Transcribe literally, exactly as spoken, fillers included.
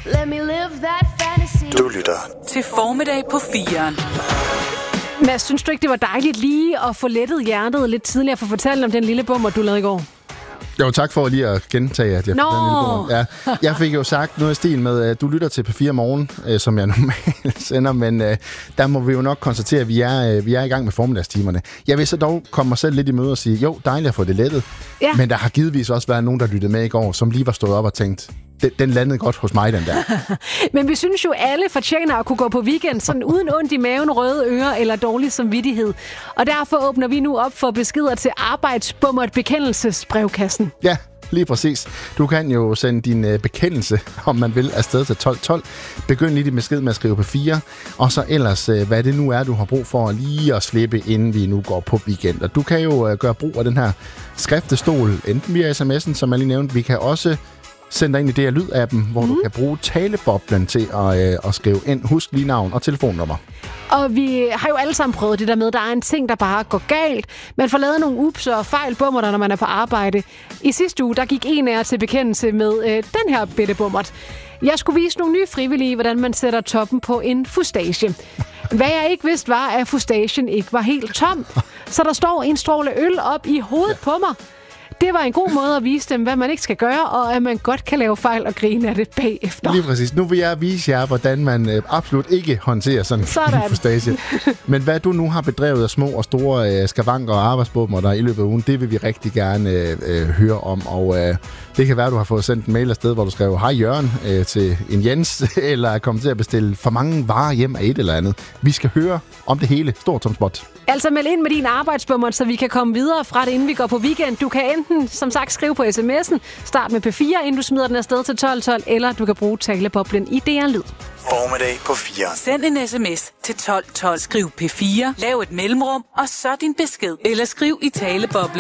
Let me live that fantasy. Du lytter til Formiddag på firen. Mads, synes du ikke, det var dejligt lige at få lettet hjertet lidt tidligere for at fortælle om den lille bummer, du lavede i går? Jo, tak for lige at gentage, at jeg fik Nå. den lille bummer. Ja, jeg fik jo sagt noget i stil med, at du lytter til P fire Morgen, øh, som jeg normalt sender, men øh, der må vi jo nok konstatere, at vi er, øh, vi er i gang med formiddagstimerne. Jeg vil så dog komme mig selv lidt i møde og sige, jo, dejligt at få det lettet, Ja. men der har givetvis også været nogen, der lyttede med i går, som lige var stået op og tænkt, den, den landede godt hos mig, den der. Men vi synes jo, alle fortjener at kunne gå på weekend, sådan uden ondt i maven, røde ører eller dårlig samvittighed. Og derfor åbner vi nu op for beskeder til arbejdsbummert bekendelsesbrevkassen. Ja, lige præcis. Du kan jo sende din øh, bekendelse, om man vil, afsted til tolv tolv. Begynd lige din besked med at skrive på fire, og så ellers, øh, hvad det nu er, du har brug for lige at slippe, inden vi nu går på weekend. Og du kan jo øh, gøre brug af den her skriftestol, enten via sms'en, som jeg lige nævnte. Vi kan også sende dig ind i det her lyd-appen, hvor mm. du kan bruge taleboblen til at, øh, at skrive ind. Husk lige navn og telefonnummer. Og vi har jo alle sammen prøvet det der med, at der er en ting, der bare går galt. Man får lavet nogle ups og fejl bummer, når man er på arbejde. I sidste uge, der gik en af jer til bekendelse med øh, den her bitte bummert. Jeg skulle vise nogle nye frivillige, hvordan man sætter toppen på en fustage. Hvad jeg ikke vidste var, at fustagen ikke var helt tom. Så der står en stråle øl op i hovedet på mig. Det var en god måde at vise dem, hvad man ikke skal gøre, og at man godt kan lave fejl og grine af det bagefter. Lige præcis. Nu vil jeg vise jer, hvordan man øh, absolut ikke håndterer sådan Sådan. en fustage. Men hvad du nu har bedrevet af små og store øh, skavanker og arbejdsbummer der i løbet af ugen, det vil vi rigtig gerne øh, øh, høre om. Og øh, det kan være, at du har fået sendt en mail afsted, hvor du skrev, hej Jørgen, øh, til en Jens, eller er kommet til at bestille for mange varer hjem af et eller andet. Vi skal høre om det hele. Stort som spot. Altså meld ind med din arbejdsbummer, så vi kan komme videre fra det, inden vi går på weekend. Du kan enten, som sagt, skrive på sms'en, start med P fire, inden du smider den afsted til tolv tolv, eller du kan bruge taleboblen i D R-lyd. Formiddag på firen. Send en sms til tolv tolv. Skriv P fire, lav et mellemrum, og så din besked. Eller skriv i taleboblen.